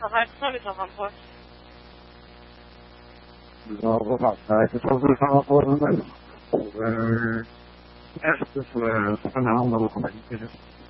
Noch halb zwei Meter am Post. No, wacht, het was een verhaal voor een erstes van een andere gemeente.